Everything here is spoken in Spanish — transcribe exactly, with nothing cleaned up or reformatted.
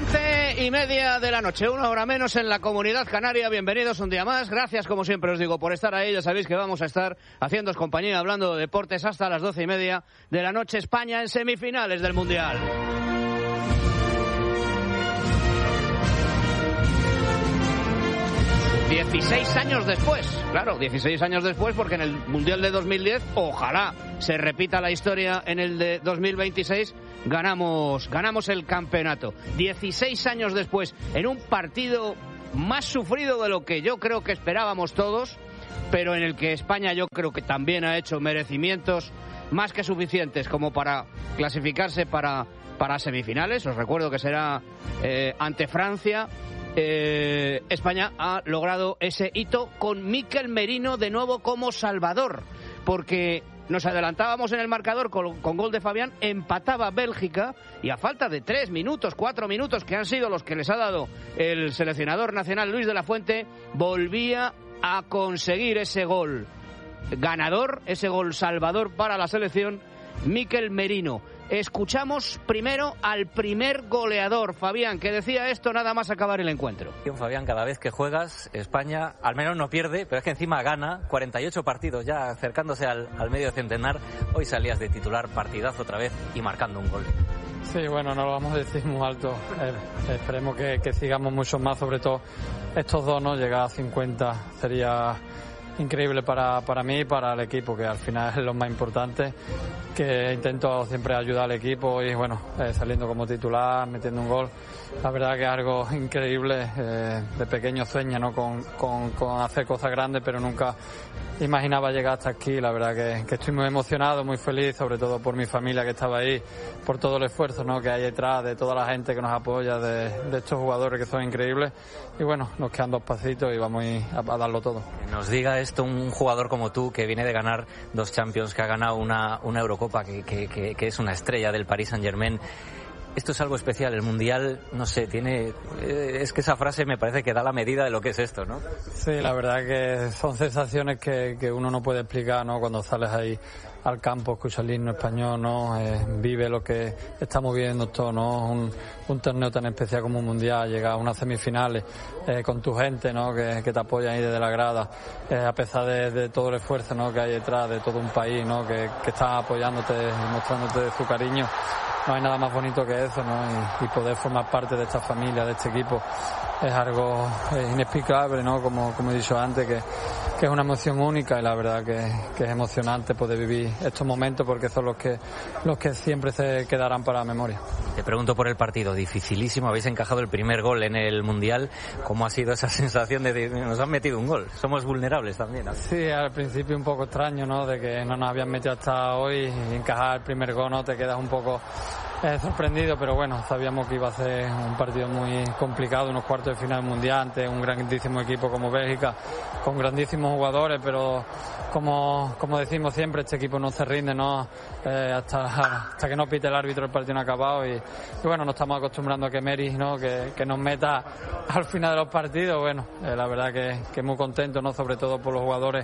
Once y media de la noche, una hora menos en la Comunidad Canaria. Bienvenidos un día más. Gracias, como siempre os digo, por estar ahí. Ya sabéis que vamos a estar haciéndoos compañía, hablando de deportes hasta las doce y media de la noche. España en semifinales del Mundial. dieciséis años después, claro, dieciséis años después, porque en el Mundial de dos mil diez, ojalá se repita la historia en el de dos mil veintiséis, ganamos, ganamos el campeonato. dieciséis años después, en un partido más sufrido de lo que yo creo que esperábamos todos, pero en el que España yo creo que también ha hecho merecimientos más que suficientes como para clasificarse para, para semifinales. Os recuerdo que será eh, ante Francia. Eh, España ha logrado ese hito con Mikel Merino de nuevo como salvador, porque nos adelantábamos en el marcador con, con gol de Fabián, empataba Bélgica y a falta de tres minutos, cuatro minutos que han sido los que les ha dado el seleccionador nacional Luis de la Fuente, volvía a conseguir ese gol ganador, ese gol salvador para la selección, Mikel Merino. Escuchamos primero al primer goleador, Fabián, que decía esto nada más acabar el encuentro. Fabián, cada vez que juegas, España al menos no pierde, pero es que encima gana. cuarenta y ocho partidos ya acercándose al, al medio centenar. Hoy salías de titular, partidazo otra vez y marcando un gol. Sí, bueno, no lo vamos a decir muy alto. Eh, esperemos que, que sigamos mucho más, sobre todo estos dos, ¿no? Llegar a cincuenta sería increíble para, para mí y para el equipo, que al final es lo más importante, que intento siempre ayudar al equipo y bueno, eh, saliendo como titular, metiendo un gol, la verdad que es algo increíble. Eh, de pequeño sueño, ¿no? con, con, con hacer cosas grandes, pero nunca imaginaba llegar hasta aquí. La verdad que, que estoy muy emocionado, muy feliz, sobre todo por mi familia que estaba ahí, por todo el esfuerzo, ¿no? que hay detrás, de toda la gente que nos apoya, de, de estos jugadores que son increíbles, y bueno, nos quedan dos pasitos y vamos a, a darlo todo. Nos diga esto un jugador como tú, que viene de ganar dos Champions, que ha ganado una, una Eurocopa, que, que, que, que es una estrella del Paris Saint-Germain. Esto es algo especial, el Mundial, no sé, tiene... Eh, es que esa frase me parece que da la medida de lo que es esto, ¿no? Sí, la verdad que son sensaciones que, que uno no puede explicar, ¿no? Cuando sales ahí al campo, escuchas el himno español, ¿no? Eh, vive lo que estamos viviendo todos, ¿no? Un, un torneo tan especial como un Mundial, llegar a unas semifinales eh, con tu gente, ¿no? Que, que te apoyan ahí desde la grada, eh, a pesar de, de todo el esfuerzo, ¿no? que hay detrás, de todo un país, ¿no? que, que está apoyándote y mostrándote su cariño. No hay nada más bonito que eso, ¿no? Y, y poder formar parte de esta familia, de este equipo, es algo eh, inexplicable, ¿no? Como, como he dicho antes, que, que es una emoción única, y la verdad que, que es emocionante poder vivir estos momentos, porque son los que, los que siempre se quedarán para la memoria. Te pregunto por el partido, dificilísimo, habéis encajado el primer gol en el Mundial. ¿Cómo ha sido esa sensación de que nos han metido un gol? Somos vulnerables también, ¿no? Sí, al principio un poco extraño, ¿no? De que no nos habían metido hasta hoy, y encajar el primer gol, ¿no? Te quedas un poco eh, sorprendido, pero bueno, sabíamos que iba a ser un partido muy complicado, unos cuartos de final mundial ante un grandísimo equipo como Bélgica, con grandísimos jugadores, pero como, como decimos siempre, este equipo no se rinde, ¿no? Eh, hasta, hasta que no pite el árbitro el partido no ha acabado, y, y bueno, nos estamos acostumbrando a que Meris, ¿no? que, que nos meta al final de los partidos. Bueno, eh, la verdad que, que muy contento, ¿no? Sobre todo por los jugadores